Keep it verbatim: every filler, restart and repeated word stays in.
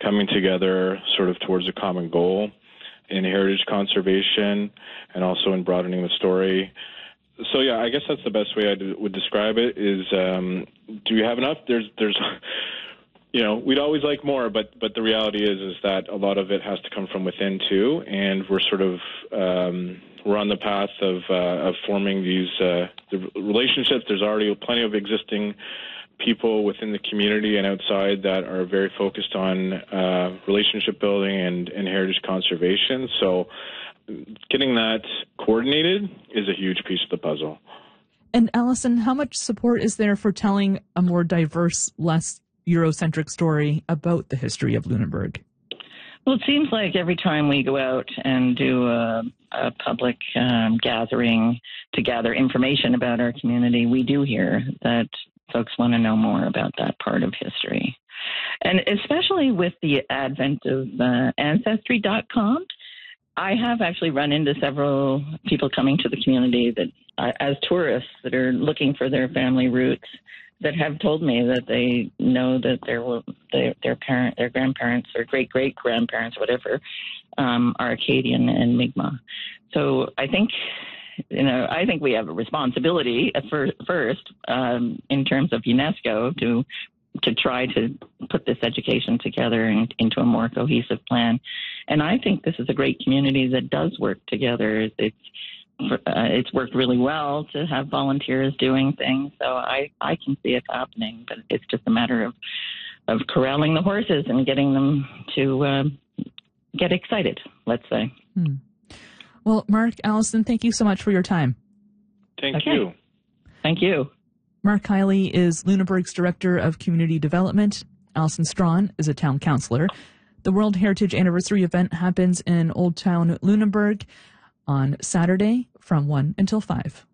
coming together sort of towards a common goal in heritage conservation and also in broadening the story. So, yeah, I guess that's the best way I d- would describe it is, um, do we have enough? There's, there's, you know, we'd always like more, but but the reality is is that a lot of it has to come from within, too, and we're sort of, um, we're on the path of, uh, of forming these uh, the relationships. There's already plenty of existing people within the community and outside that are very focused on uh, relationship building and, and heritage conservation. So getting that coordinated is a huge piece of the puzzle. And Alison, how much support is there for telling a more diverse, less Eurocentric story about the history of Lunenburg? Well, it seems like every time we go out and do a, a public um, gathering to gather information about our community, we do hear that folks want to know more about that part of history. And especially with the advent of uh, Ancestry dot com, I have actually run into several people coming to the community that, uh, as tourists that are looking for their family roots, that have told me that they know that their their, their parent, their grandparents, or great great grandparents, whatever, um, are Acadian and Mi'kmaq. So I think, you know, I think we have a responsibility at fir- first um, in terms of UNESCO to to try to put this education together and into a more cohesive plan. And I think this is a great community that does work together. It's uh, it's worked really well to have volunteers doing things. So I, I can see it happening, but it's just a matter of, of corralling the horses and getting them to uh, get excited, let's say. Hmm. Well, Mark, Alison, thank you so much for your time. Thank okay. you. Thank you. Mark Kiley is Lunenburg's Director of Community Development. Alison Strawn is a town councillor. The World Heritage Anniversary event happens in Old Town Lunenburg on Saturday from one until five.